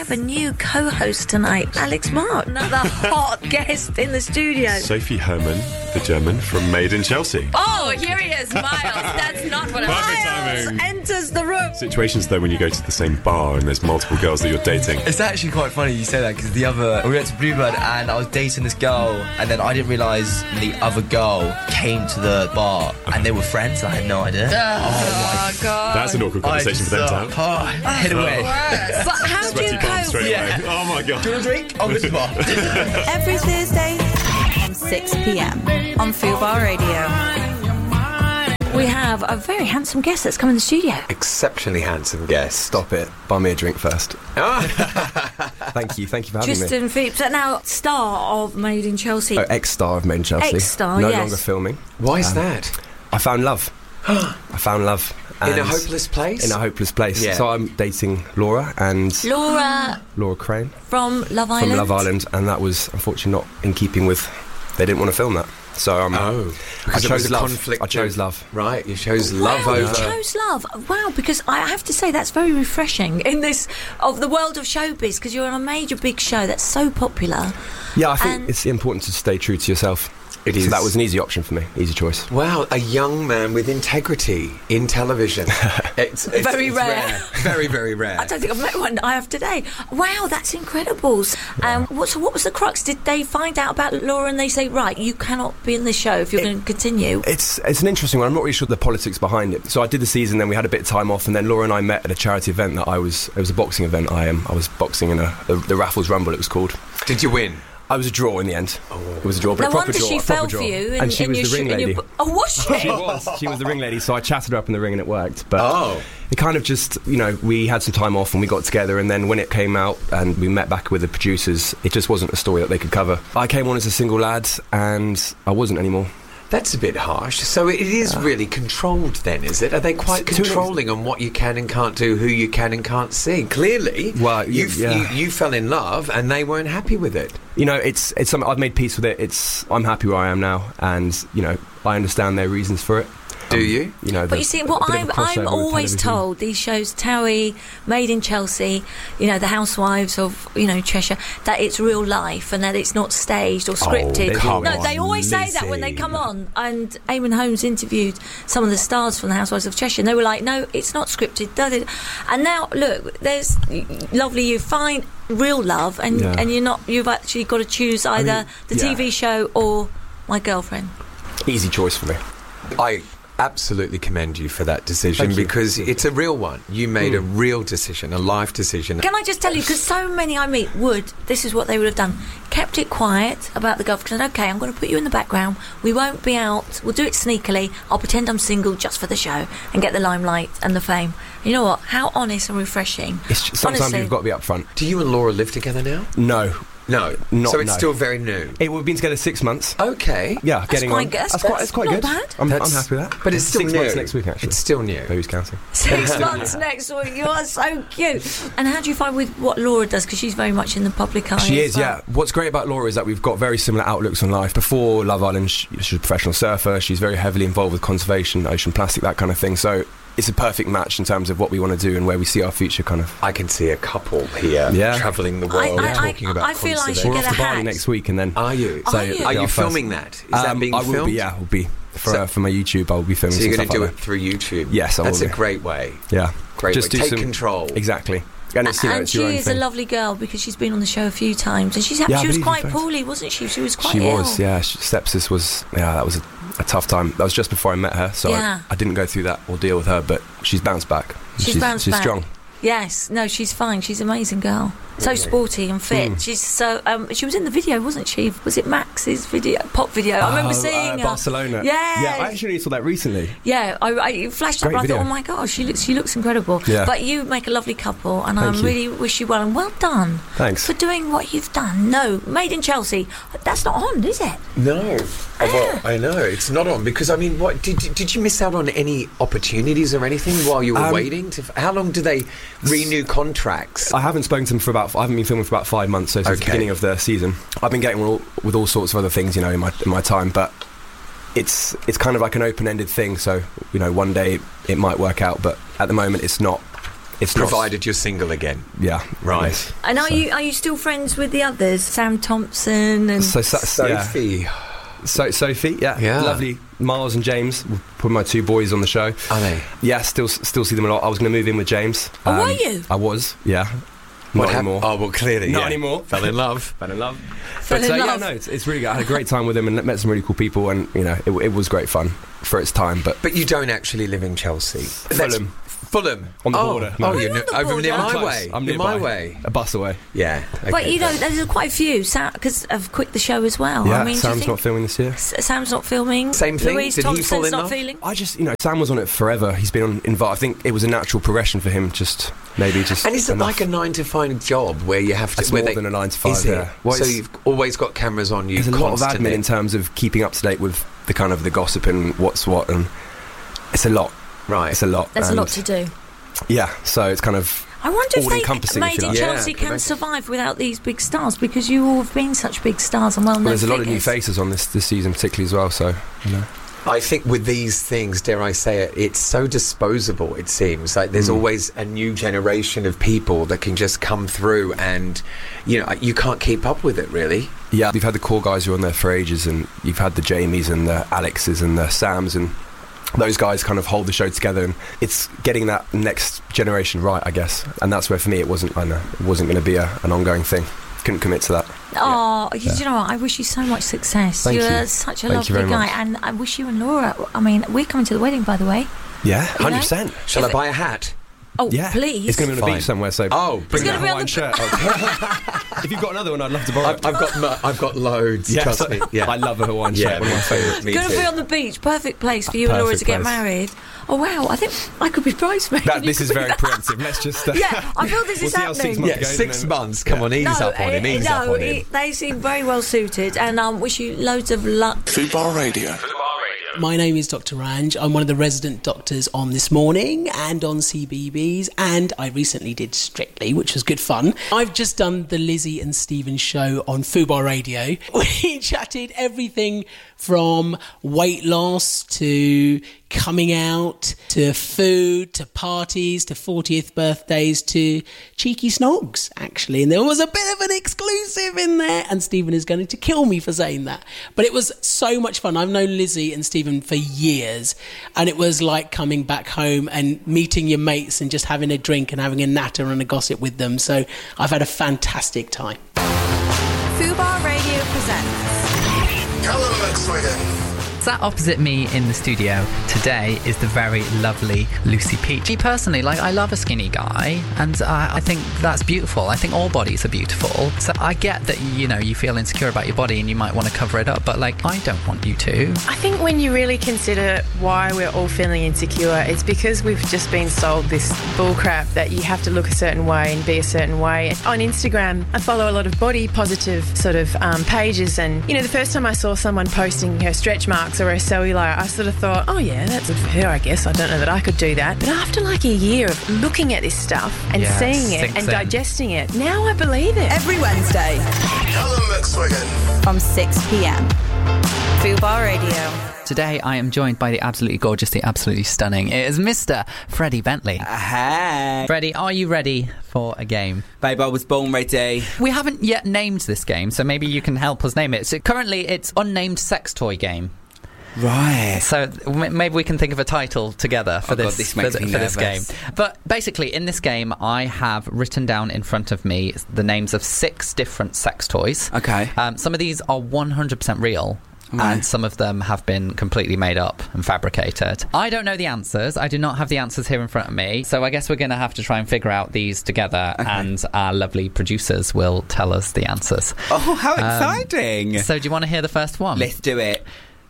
have a new co-host tonight, Alex Mark, another hot guest in the studio. Sophie Herman, the German from Made in Chelsea. Oh, here he is, Miles. That's not what Perfect timing. Enters the room. Situations though when you go to the same bar and there's multiple girls that you're dating. It's actually quite funny you say that, because we went to Bluebird and I was dating this girl, and then I didn't realise the other girl came to the bar and they were friends. I had no idea. Oh my God. That's an awkward conversation for them to have. Hit away. But how do you Sweaty palms cope? straight away. Oh my God. Do you want a drink? I'll go to the bar. Every Thursday from 6 p.m. on Fubar Radio. We have a very handsome guest that's come in the studio. Exceptionally handsome guest. Stop it. Buy me a drink first. Thank you for having me. Justin Phillips, now star of Made in Chelsea. Ex-star of Made in Chelsea. Ex-star, no yes. longer filming. Why is that? I found love. In a hopeless place? In a hopeless place. Yeah. So I'm dating Laura Laura Crane from Love Island. from Love Island, and that was unfortunately not in keeping with. They didn't want to film that. So because I chose it was a love. conflict. I chose love. Right, you chose love You over. chose love. Wow, because I have to say that's very refreshing in this of the world of showbiz, because you're on a major big show that's so popular. Yeah, I think And- it's important to stay true to yourself. It is. So that was an easy option for me, easy choice. Wow, a young man with integrity in television. It's Very rare. Very, very rare. I don't think I've met one I have today. Wow, that's incredible. What was the crux? Did they find out about Laura and they say, right, you cannot be in this show if you're going to continue? It's an interesting one. I'm not really sure the politics behind it. So I did the season, then we had a bit of time off, and then Laura and I met at a charity event that it was a boxing event. I was boxing in the Raffles Rumble, it was called. Did you win? I was a draw in the end. It was a draw, but No a proper wonder draw. she a proper fell draw. for you. And she was the ring lady. Oh, was she? She was the ring lady, so I chatted her up in the ring and it worked. But Oh. it kind of just, we had some time off and we got together, and then when it came out and we met back with the producers, it just wasn't a story that they could cover. I came on as a single lad and I wasn't anymore. That's a bit harsh. So it is really controlled then, is it? Are they quite To an controlling on what you can and can't do, who you can and can't see? Clearly, Well, you yeah. fell in love and they weren't happy with it. It's something I've made peace with it. I'm happy where I am now, and I understand their reasons for it. Do you? But you see, what I'm always told, these shows, Towie, Made in Chelsea, the Housewives of, Cheshire, that it's real life and that it's not staged or scripted. come No, on, they always say that when they come on. And Eamon Holmes interviewed some of the stars from the Housewives of Cheshire, and they were like, no, it's not scripted. And now, look, there's lovely, you find real love, and you've actually got to choose either the TV show or my girlfriend. Easy choice for me. I absolutely commend you for that decision, Thank you. because it's a real one. You made a real decision, a life decision. Can I just tell you, because so many I meet this is what they would have done, kept it quiet about the girlfriend, said, okay, I'm going to put you in the background, we won't be out, we'll do it sneakily, I'll pretend I'm single just for the show and get the limelight and the fame. You know what, how honest and refreshing. Sometimes Honestly. you've got to be upfront. Do you and Laura live together now? No. No. So it's still very new. We've been together 6 months. Okay. Yeah, That's getting quite on. good. That's quite not good. bad. I'm happy with that. But it's still 6 new. months next week, actually. It's still new. Who's counting? 6 months next week. You are so cute. And how do you find with what Laura does? Because she's very much in the public eye. She as is, well. yeah. What's great about Laura is that we've got very similar outlooks on life. Before Love Island, she's a professional surfer. She's very heavily involved with conservation, ocean plastic, that kind of thing. So it's a perfect match in terms of what we want to do and where we see our future, kind of. I can see a couple here travelling the world talking about I feel I should conservation. We're get off a to Bali hat. next week, and then. Are you? Are you? Are you first. filming that? Is that being I filmed? will be, yeah. Will be for my YouTube. I will be filming. So you're some going to stuff do like it through YouTube? Yes, I will That's a be. great way. that. Yeah. Great Just way. do Take some control. Exactly. And it's, it's she your own is thing. a lovely girl, because she's been on the show a few times, and she I was believe quite you, poorly, wasn't she? She was quite She ill. was, yeah. Sepsis was, that was a tough time. That was just before I met her, so Yeah. I didn't go through that ordeal with her, but she's bounced back. She's bounced back. Strong. Yes, no, she's fine. She's an amazing girl. So sporty and fit. She's so. She was in the video, wasn't she? Was it Max's video, pop video? I remember seeing her. Barcelona. Yeah. Yeah, I actually saw that recently. Yeah, I flashed up. Great I video. thought, oh my gosh, she looks incredible. Yeah. But you make a lovely couple, and Thank I you. really wish you well, and well done. Thanks. For doing what you've done. No, Made in Chelsea. That's not on, is it? No. Well, I know it's not on, because I mean, what did you miss out on any opportunities or anything while you were waiting? How long do they renew contracts? I haven't spoken to them I haven't been filming for about 5 months, so since the beginning of the season. I've been getting with all sorts of other things, in my time, but it's kind of like an open-ended thing, so, one day it might work out, but at the moment it's not it's not- provided you're single again. Yeah, Right. yes. And are you still friends with the others? Sam Thompson and So Sophie. Sophie, Yeah. lovely. Miles and James, put my 2 boys on the show. Are they? Yeah, still see them a lot. I was going to move in with James. Oh, were you? I was, yeah. Not anymore. Oh, well, clearly, Not yeah. anymore. Fell in love. Fell in love. Fell in Yeah, love. no, it's really good. I had a great time with them and met some really cool people, and it was great fun for its time. But But you don't actually live in Chelsea. Fulham. Fulham. On the border. Oh, No. you're You're on the over border. near I'm my close. way. I'm Near nearby. my way. A bus away. Yeah. But okay. there's quite a few because of Quit the Show as well. Yeah, I mean, do you Sam's think not filming this year. Sam's not filming. Same thing? Louise Did he fall Thompson's in not love? feeling. I just, Sam was on it forever. He's been involved. I think it was a natural progression for him. Just maybe just. And is it enough. like a 9-to-5 job where you have to? It's where more than a 9 to 5, Is it? yeah. Well, so it's- you've always got cameras on you. There's a lot of constantly. admin in terms of keeping up to date with the kind of the gossip and what's what, and it's a lot. Right. It's a lot. There's a and lot to do. Yeah, so it's kind of. I wonder if all-encompassing, they if you made like. it Yeah, Chelsea I can reckon. survive without these big stars because you all have been such big stars and well-known Well, there's a lot of new figures. faces on this season, particularly as well. So I think with these things, dare I say it, it's so disposable, it seems. Like there's always a new generation of people that can just come through and, you can't keep up with it, really. yeah, you've had the core guys who are on there for ages, and you've had the Jamies and the Alexes and the Sams, and those guys kind of hold the show together, and it's getting that next generation right, I guess. And that's where for me it wasn't going to be an ongoing thing. Couldn't commit to that. Oh, you know what? I wish you so much success. Thank You're you. such a Thank you lovely very guy, much. and I wish you and Laura. I mean, we're coming to the wedding, by the way. Yeah, You know? 100%. Shall I buy a hat? Oh, Yeah, please. It's going to be on the Fine. beach somewhere, so Oh, bring It's that gonna be on Hawaiian the- shirt. If you've got another one, I'd love to borrow it. I've got loads. Yeah, trust so- me. Yeah, I love a Hawaiian shirt. One of my favourites. Me Going to too. be on the beach. Perfect place for you and Laura to Perfect get place. married. Oh, wow. I think I could be bridesmaid. This is very preemptive. Let's just. Yeah, I feel this we'll is see how 6 happening. months Yeah, goes, 6 and then- months. Come on, ease up on him. Ease up on him. They seem very well suited, and wish you loads of luck. Fubar Radio. My name is Dr. Ranj. I'm one of the resident doctors on This Morning and on CBeebies, and I recently did Strictly, which was good fun. I've just done the Lizzie and Stephen show on Fubar Radio. We chatted everything from weight loss to coming out to food to parties to 40th birthdays to cheeky snogs, actually. And there was a bit of an exclusive in there, and Stephen is going to kill me for saying that. But it was so much fun. I've known Lizzie and Stephen for years, and it was like coming back home and meeting your mates and just having a drink and having a natter and a gossip with them. So I've had a fantastic time. Fubar Radio presents Callum McSwiggan. Sat opposite me in the studio today is the very lovely Lucy Peach. Me personally, I love a skinny guy, and I think that's beautiful. I think all bodies are beautiful. So I get that, you feel insecure about your body and you might want to cover it up, but I don't want you to. I think when you really consider why we're all feeling insecure, it's because we've just been sold this bullcrap that you have to look a certain way and be a certain way. On Instagram, I follow a lot of body positive sort of pages, and the first time I saw someone posting her stretch marks or her cellulite, I sort of thought, oh yeah, that's good for her, I guess. I don't know that I could do that. But after a year of looking at this stuff and seeing it sinks and in. digesting it, now I believe it. every Wednesday Callum McSwiggan. from 6 p.m. Fubar Radio. Today I am joined by the absolutely gorgeous, the absolutely stunning. It is Mr. Freddie Bentley. Hey. Freddie, are you ready for a game? Babe, I was born ready. We haven't yet named this game, so maybe you can help us name it. So currently it's Unnamed Sex Toy Game. Right. So maybe we can think of a title together for Oh, God, this this makes me for this game. nervous. But basically, in this game, I have written down in front of me the names of 6 different sex toys. Okay. Some of these are 100% real. Right. And some of them have been completely made up and fabricated. I don't know the answers. I do not have the answers here in front of me. So I guess we're going to have to try and figure out these together. Okay. And our lovely producers will tell us the answers. Oh, how exciting. So do you want to hear the first one? Let's do it.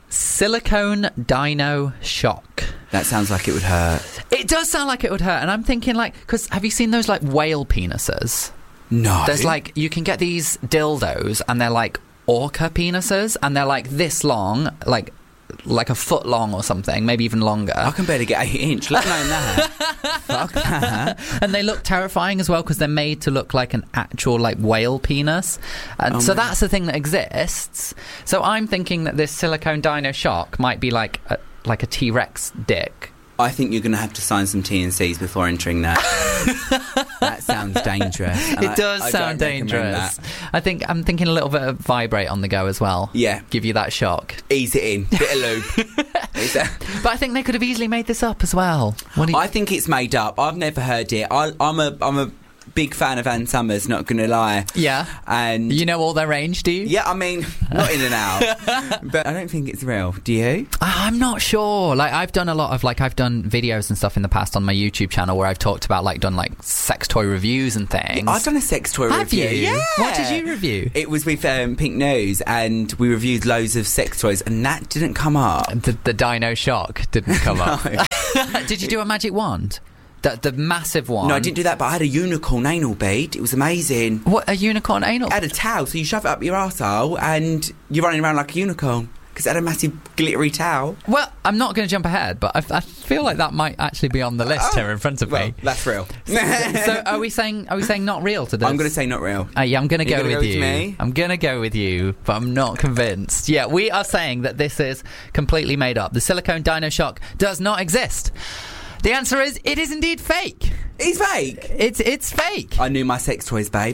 Silicone Dino Shock. That sounds like it would hurt. It does sound like it would hurt. And I'm thinking because have you seen those whale penises? No. There's you can get these dildos and they're orca penises, and they're this long, like a foot long or something, maybe even longer. I can barely get 8 inch, let alone that. Fuck that. And they look terrifying as well because they're made to look like an actual whale penis, and so that's the thing that exists. So I'm thinking that this silicone dino shock might be like a T-Rex dick I think you're going to have to sign some T&Cs before entering that. That sounds dangerous. It does sound dangerous. I'm thinking a little bit of vibrate on the go as well. Yeah. Give you that shock. Ease it in. Bit of lube. But I think they could have easily made this up as well. I think it's made up. I've never heard it. I'm a big fan of Ann Summers, not going to lie. Yeah. And you know all their range, do you? Yeah, I mean, not in and out. But I don't think it's real. Do you? I'm not sure. Like, I've done a lot of, like, I've done videos and stuff in the past on my YouTube channel where I've talked about, like, done, like, sex toy reviews and things. Yeah, I've done a sex toy review. Have you? Yeah. What did you review? It was with Pink News, and we reviewed loads of sex toys, and that didn't come up. The Dino Shock didn't come up. Did you do a magic wand? The massive one? No, I didn't do that, but I had a unicorn anal bead. It was amazing. What, a unicorn anal? It had a towel, so you shove it up your arsehole and you're running around like a unicorn. Because it had a massive glittery towel. Well, I'm not going to jump ahead, but I feel like that might actually be on the list here in front of me. That's real. So are we saying not real to this? I'm going to say not real. Yeah, I'm going to go with you. Me? I'm going to go with you, but I'm not convinced. Yeah, we are saying that this is completely made up. The silicone Dino Shock does not exist. The answer is, it is indeed fake. It's fake? It's fake. I knew my sex toys, babe.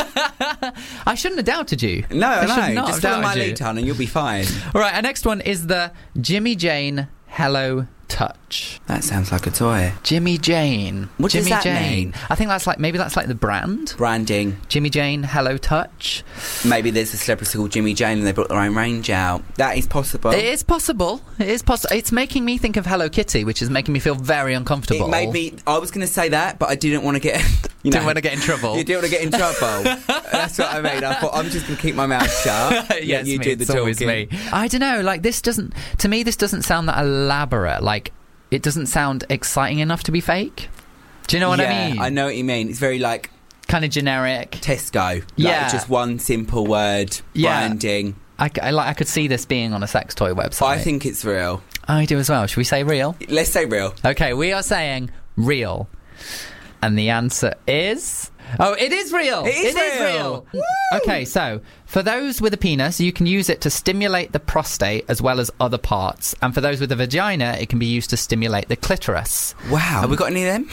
I shouldn't have doubted you. No, I should not just have follow my doubted you. lead, hon, and you'll be fine. All right, our next one is the Jimmy Jane Hello Touch. That sounds like a toy. Jimmy Jane. What Jimmy does that Jane. mean? I think that's like the brand. Branding. Jimmy Jane Hello Touch. Maybe there's a celebrity called Jimmy Jane and they brought their own range out. That is possible. It is possible. It's making me think of Hello Kitty, which is making me feel very uncomfortable. It made me... I was going to say that, but I didn't want to get... Didn't want to get in trouble. You didn't want to get in trouble. That's what I mean. I thought, I'm just going to keep my mouth shut. Yes, you do the talking. Always me. I don't know, like, this doesn't sound that elaborate. Like, it doesn't sound exciting enough to be fake. Do you know what I mean? I know what you mean. It's very, like... kind of generic. Tesco. Yeah. Like, just one simple word. Yeah. Branding. I could see this being on a sex toy website. I think it's real. I do as well. Should we say real? Let's say real. Okay, we are saying real. And the answer is... Oh, it is real! It is real! Okay, so, for those with a penis, you can use it to stimulate the prostate as well as other parts. And for those with a vagina, it can be used to stimulate the clitoris. Wow. Have we got any of them?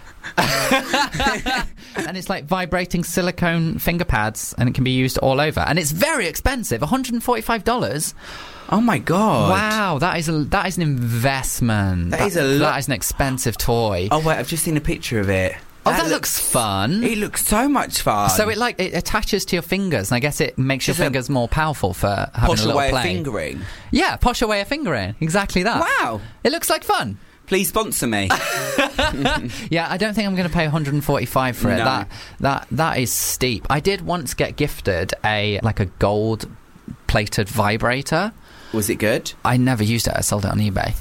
And it's like vibrating silicone finger pads, and it can be used all over. And it's very expensive, $145. Oh my god! Wow, that is an investment. That is a lot. That is an expensive toy. Oh wait, I've just seen a picture of it. Oh, that looks fun. It looks so much fun. So it attaches to your fingers, and I guess it makes your fingers more powerful for having a little way play. Of fingering. Yeah, posher way of fingering. Exactly that. Wow, it looks like fun. Please sponsor me. Yeah, I don't think I'm going to pay $145 for it. No. That is steep. I did once get gifted a gold plated vibrator. Was it good? I never used it. I sold it on eBay.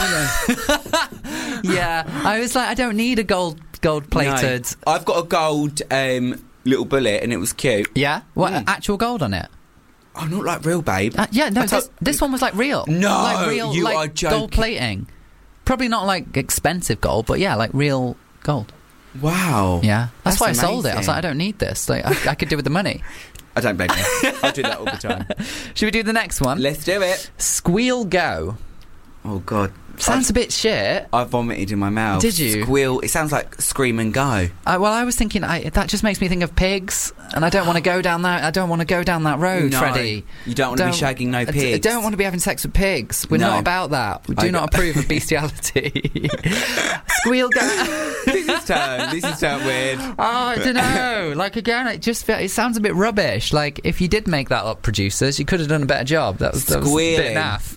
Oh, really? Yeah, I was like, I don't need a gold plated. No. I've got a gold little bullet, and it was cute. Yeah, what actual gold on it? Oh, not like real, babe. Yeah, no, this one was like real. No, like real, you like are joking. Gold plating. Probably not like expensive gold, but yeah, like real gold. Wow. Yeah, that's why I amazing. sold it. I was like, I don't need this. Like, I could do with the money. I don't blame you. I do that all the time. Should we do the next one? Let's do it. Squeal Go. Oh god. Sounds a bit shit. I vomited in my mouth. Did you? Squeal. It sounds like scream and go. Well, I was thinking that just makes me think of pigs, and I don't want to go down that. I don't want to go down that road, No, Freddie. you don't want to be shagging no pigs. I don't want to be having sex with pigs. We're No. not about that. We do not approve of bestiality. Squeal Go. This is turned weird. Oh, I don't know. Like, again, it sounds a bit rubbish. Like, if you did make that up, producers, you could have done a better job. That was a bit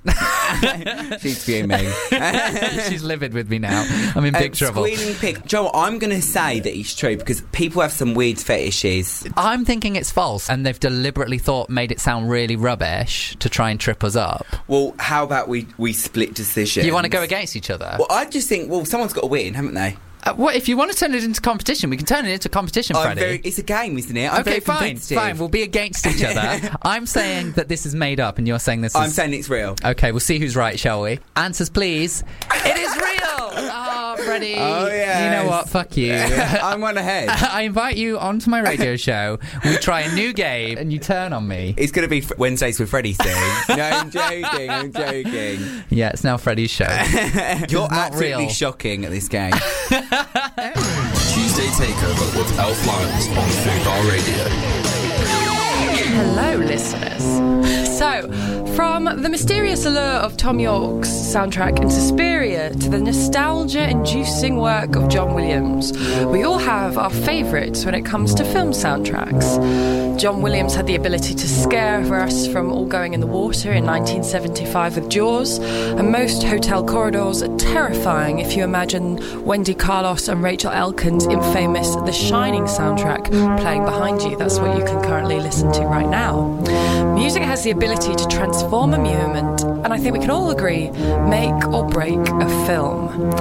naff. She's fuming. She's livid with me now. I'm in big trouble. Squealing pig. Joe, I'm going to say that it's true because people have some weird fetishes. I'm thinking it's false, and they've deliberately made it sound really rubbish to try and trip us up. Well, how about we split decisions? You want to go against each other? Well, I just think, someone's got to win, haven't they? What if you want to turn it into competition? We can turn it into competition, Freddie. It's a game, isn't it? I'm okay, very competitive. fine. We'll be against each other. I'm saying that this is made up, and you're saying this is... I'm saying it's real. Okay, we'll see who's right, shall we? Answers, please. It is real! Oh, Freddie. Oh, yes. You know what? Fuck you. I'm one ahead. I invite you onto my radio show. We try a new game, and you turn on me. It's going to be Wednesdays with Freddie soon. No, I'm joking. Yeah, it's now Freddie's show. You're not absolutely real. shocking at this game. Tuesday Takeover with Elf Lyons on Fubar Radio. Hello, listeners. So, from the mysterious allure of Tom York's soundtrack in Suspiria to the nostalgia-inducing work of John Williams, we all have our favourites when it comes to film soundtracks. John Williams had the ability to scare us from all going in the water in 1975 with Jaws, and most hotel corridors are terrifying if you imagine Wendy Carlos and Rachel Elkins' infamous The Shining soundtrack playing behind you. That's what you can currently listen to right now. Music has the ability to transform a moment, and I think we can all agree, make or break a film.